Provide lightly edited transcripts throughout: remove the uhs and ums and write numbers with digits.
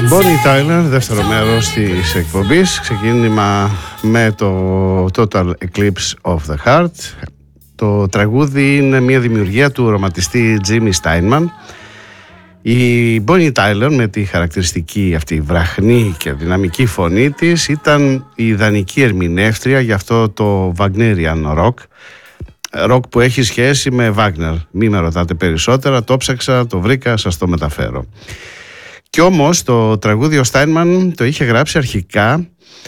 Bonnie Tyler, δεύτερο μέρος της εκπομπής. Ξεκίνημα με το Total Eclipse of the Heart. Το τραγούδι είναι μια δημιουργία του ρομαντιστή Jimmy Steinman. Η Bonnie Tyler, με τη χαρακτηριστική αυτή βραχνή και δυναμική φωνή της, ήταν η ιδανική ερμηνεύτρια για αυτό το Wagnerian rock. Ροκ που έχει σχέση με Wagner. Μη με ρωτάτε περισσότερα, το ψάξα, το βρήκα, σας το μεταφέρω. Κι όμως το τραγούδι ο Steinman το είχε γράψει αρχικά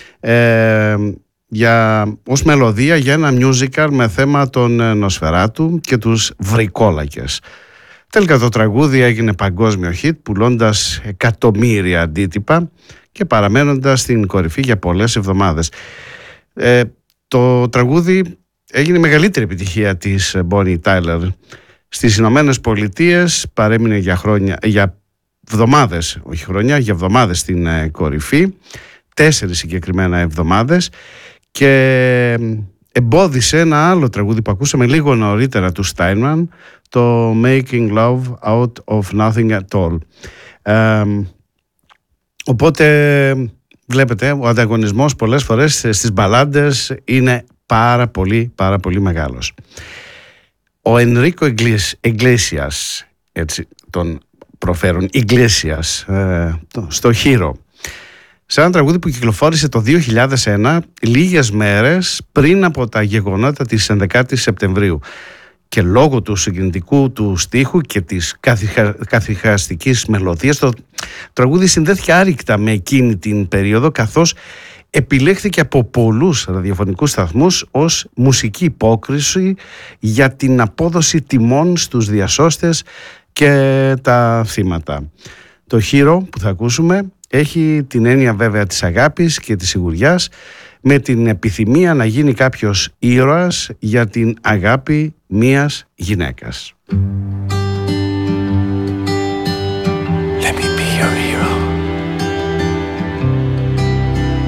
ως μελωδία για ένα musical με θέμα τον Νοσφεράτου και τους βρικόλακες. Τελικά το τραγούδι έγινε παγκόσμιο hit, πουλώντας εκατομμύρια αντίτυπα και παραμένοντας στην κορυφή για πολλές εβδομάδες. Το τραγούδι έγινε η μεγαλύτερη επιτυχία της Bonnie Tyler. Στις Ηνωμένες Πολιτείες παρέμεινε για εβδομάδες, όχι χρόνια, για εβδομάδες στην κορυφή, 4 συγκεκριμένα εβδομάδες, και εμπόδισε ένα άλλο τραγούδι που ακούσαμε λίγο νωρίτερα του Steinman, το Making Love Out of Nothing at All. Οπότε βλέπετε, ο ανταγωνισμός πολλές φορές στις μπαλάντες είναι πάρα πολύ μεγάλος. Ο Ενρίκο Ιγκλέσιας, έτσι τον προφέρουν, Ιγκλέσιας, στο Hero, σε ένα τραγούδι που κυκλοφόρησε το 2001, λίγες μέρες πριν από τα γεγονότα της 11ης Σεπτεμβρίου, και λόγω του συγκινητικού του στίχου και της καθησυχαστικής μελωδίας, το τραγούδι συνδέθηκε άρρηκτα με εκείνη την περίοδο, καθώς επιλέχθηκε από πολλούς ραδιοφωνικούς σταθμούς ως μουσική υπόκριση για την απόδοση τιμών στους διασώστες και τα θύματα. Το Hero που θα ακούσουμε έχει την έννοια βέβαια της αγάπης και της σιγουριάς, με την επιθυμία να γίνει κάποιος ήρωας για την αγάπη μίας γυναίκας. Let me be your hero.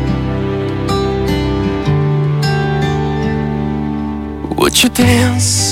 Would you dance